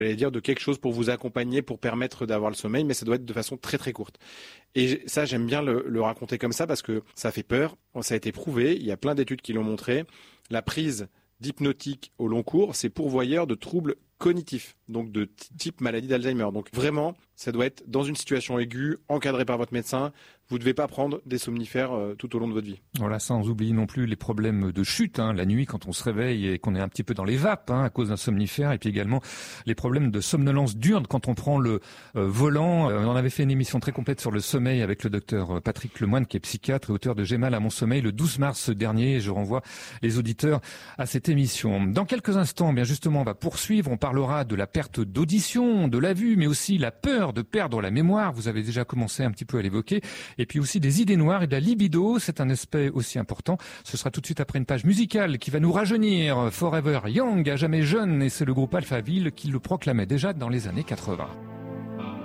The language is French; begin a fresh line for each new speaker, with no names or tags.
j'allais dire, de quelque chose pour vous accompagner, pour permettre d'avoir le sommeil, mais ça doit être de façon très très courte. Et ça, j'aime bien le raconter comme ça parce que ça fait peur. Ça a été prouvé, il y a plein d'études qui l'ont montré. La prise d'hypnotiques au long cours, c'est pourvoyeur de troubles cognitifs, donc de type maladie d'Alzheimer. Donc vraiment, ça doit être dans une situation aiguë, encadré par votre médecin. Vous ne devez pas prendre des somnifères tout au long de votre vie.
Voilà, sans oublier non plus les problèmes de chute, la nuit quand on se réveille et qu'on est un petit peu dans les vapes à cause d'un somnifère, et puis également les problèmes de somnolence diurne quand on prend le volant. On avait fait une émission très complète sur le sommeil avec le docteur Patrick Lemoine, qui est psychiatre et auteur de J'ai mal à mon sommeil le 12 mars dernier. Et je renvoie les auditeurs à cette émission. Dans quelques instants, bien justement, on va poursuivre. On parlera de la perte d'audition, de la vue, mais aussi la peur de perdre la mémoire. Vous avez déjà commencé un petit peu à l'évoquer. Et puis aussi des idées noires et de la libido, c'est un aspect aussi important. Ce sera tout de suite après une page musicale qui va nous rajeunir. Forever Young, à jamais jeune, et c'est le groupe Alphaville qui le proclamait déjà dans les années 80.